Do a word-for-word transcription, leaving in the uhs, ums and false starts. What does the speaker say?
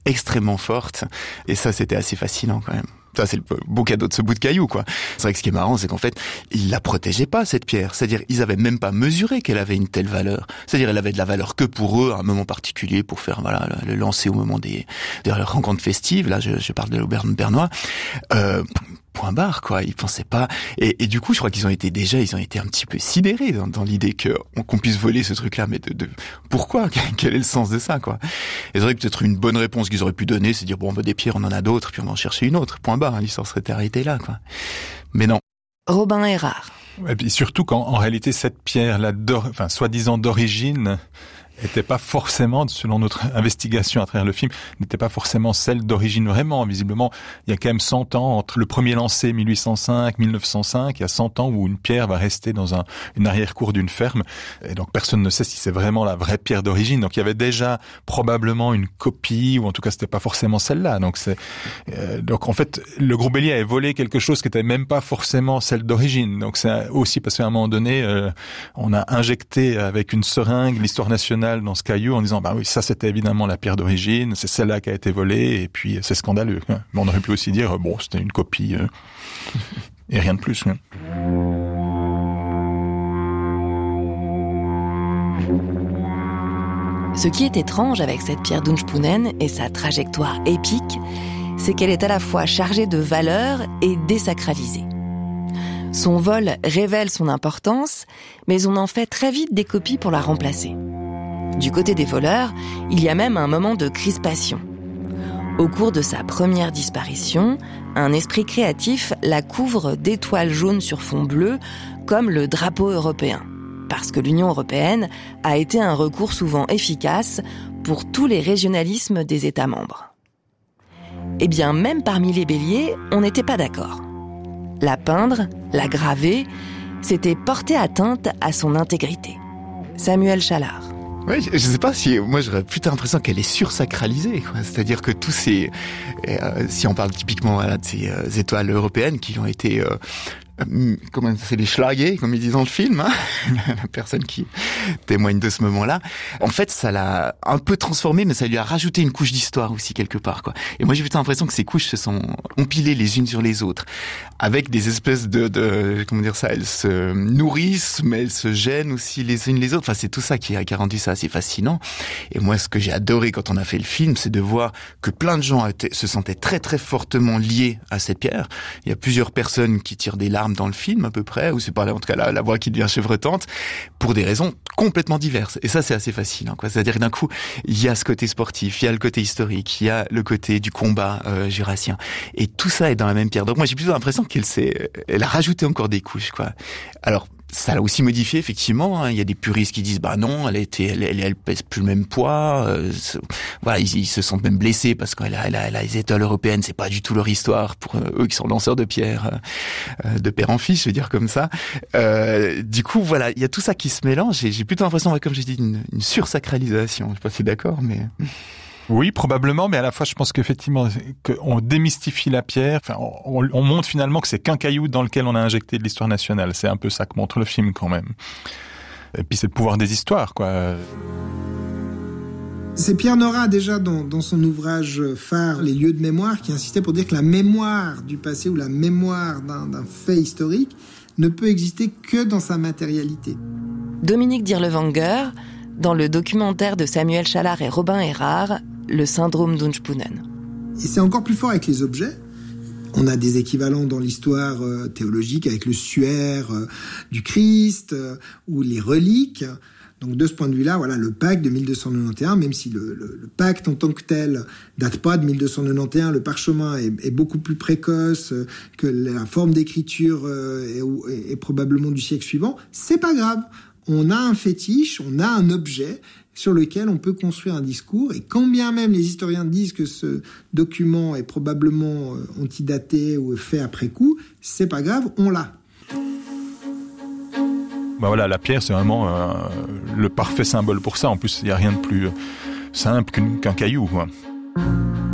extrêmement forte. Et ça, c'était assez fascinant quand même. Ça, c'est le beau cadeau de ce bout de caillou, quoi. C'est vrai que ce qui est marrant, c'est qu'en fait, ils la protégeaient pas, cette pierre. C'est-à-dire, ils avaient même pas mesuré qu'elle avait une telle valeur. C'est-à-dire, elle avait de la valeur que pour eux, à un moment particulier, pour faire, voilà, le lancer au moment des, de leurs rencontres festives. Là, je, je parle de l'Aubergne bernois. Euh, point barre, quoi. Ils pensaient pas. Et, et du coup, je crois qu'ils ont été déjà, ils ont été un petit peu sidérés dans, dans l'idée que, qu'on puisse voler ce truc-là. Mais de, de, pourquoi? Quel est le sens de ça, quoi? Et c'est vrai que peut-être une bonne réponse qu'ils auraient pu donner, c'est dire, bon, bah, des pierres, on en a d'autres, puis on va en chercher une autre. Point barre. Hein, l'histoire serait arrêtée là, quoi. Mais non. Robin Errard. Et puis surtout qu'en en réalité, cette pierre-là, enfin, soi-disant d'origine, n'était pas forcément, selon notre investigation à travers le film, n'était pas forcément celle d'origine vraiment. Visiblement, il y a quand même cent ans entre le premier lancé mille huit cent cinq, mille neuf cent cinq, il y a cent ans où une pierre va rester dans un, une arrière-cour d'une ferme. Et donc, personne ne sait si c'est vraiment la vraie pierre d'origine. Donc, il y avait déjà probablement une copie, ou en tout cas, c'était pas forcément celle-là. Donc, c'est, euh, donc, en fait, le groupe Bélier avait volé quelque chose qui était même pas forcément celle d'origine. Donc, c'est aussi parce qu'à un moment donné, euh, on a injecté avec une seringue l'histoire nationale dans ce caillou en disant bah oui, ça c'était évidemment la pierre d'origine, c'est celle-là qui a été volée et puis c'est scandaleux. Mais on aurait pu aussi dire bon, c'était une copie euh, et rien de plus. Hein. Ce qui est étrange avec cette pierre d'Unspunen et sa trajectoire épique, c'est qu'elle est à la fois chargée de valeur et désacralisée. Son vol révèle son importance, mais on en fait très vite des copies pour la remplacer. Du côté des voleurs, il y a même un moment de crispation. Au cours de sa première disparition, un esprit créatif la couvre d'étoiles jaunes sur fond bleu, comme le drapeau européen. Parce que l'Union européenne a été un recours souvent efficace pour tous les régionalismes des États membres. Eh bien, même parmi les béliers, on n'était pas d'accord. La peindre, la graver, c'était porter atteinte à son intégrité. Samuel Chalard. Ouais, je, je sais pas si, moi j'aurais plutôt l'impression qu'elle est sursacralisée, quoi. C'est-à-dire que tous ces, euh, si on parle typiquement voilà, de ces euh, étoiles européennes qui ont été, euh, euh, comment c'est les schlagués, comme ils disent dans le film, hein la personne qui témoigne de ce moment-là. En fait, ça l'a un peu transformé, mais ça lui a rajouté une couche d'histoire aussi quelque part, quoi. Et moi j'ai plutôt l'impression que ces couches se sont empilées les unes sur les autres, avec des espèces de, de comment dire ça, elles se nourrissent, mais elles se gênent aussi les unes les autres. Enfin, c'est tout ça qui a, qui a rendu ça assez fascinant. Et moi, ce que j'ai adoré quand on a fait le film, c'est de voir que plein de gens étaient, se sentaient très très fortement liés à cette pierre. Il y a plusieurs personnes qui tirent des larmes dans le film à peu près, ou c'est pas en tout cas la, la voix qui devient chevretante, pour des raisons complètement diverses. Et ça, c'est assez fascinant, quoi. C'est-à-dire que d'un coup, il y a ce côté sportif, il y a le côté historique, il y a le côté du combat euh, jurassien, et tout ça est dans la même pierre. Donc moi, j'ai plutôt l'impression qu'elle s'est, elle a rajouté encore des couches, quoi. Alors, ça l'a aussi modifié, effectivement. Hein. Il y a des puristes qui disent, bah non, elle a été, elle, elle, elle pèse plus le même poids. Euh, voilà, ils, ils se sentent même blessés parce qu'elle a, elle a, elle a les étoiles européennes, c'est pas du tout leur histoire pour euh, eux qui sont lanceurs de pierre, euh, de père en fils, je veux dire comme ça. Euh, du coup, voilà, il y a tout ça qui se mélange et j'ai plutôt l'impression, comme j'ai dit, une, une sursacralisation. Je sais pas si c'est d'accord, mais... Oui, probablement, mais à la fois, je pense qu'effectivement, qu'on démystifie la pierre. Enfin, on, on montre finalement que c'est qu'un caillou dans lequel on a injecté de l'histoire nationale. C'est un peu ça que montre le film, quand même. Et puis, c'est le pouvoir des histoires, quoi. C'est Pierre Nora, déjà, dans, dans son ouvrage phare, Les lieux de mémoire, qui insistait pour dire que la mémoire du passé ou la mémoire d'un, d'un fait historique ne peut exister que dans sa matérialité. Dominique Dirlewanger, dans le documentaire de Samuel Chalard et Robin Errard, Le syndrome d'Unspunen. Et c'est encore plus fort avec les objets. On a des équivalents dans l'histoire euh, théologique avec le suaire euh, du Christ euh, ou les reliques. Donc de ce point de vue-là, voilà, le pacte de mille deux cent quatre-vingt-onze, même si le, le, le pacte en tant que tel date pas de mille deux cent quatre-vingt-onze, le parchemin est, est beaucoup plus précoce, euh, que la forme d'écriture euh, est, est, est probablement du siècle suivant, c'est pas grave. On a un fétiche, on a un objet sur lequel on peut construire un discours. Et quand bien même les historiens disent que ce document est probablement antidaté ou fait après coup, c'est pas grave, on l'a. Bah voilà, la pierre, c'est vraiment euh, le parfait symbole pour ça. En plus, il n'y a rien de plus simple qu'un, qu'un caillou, quoi.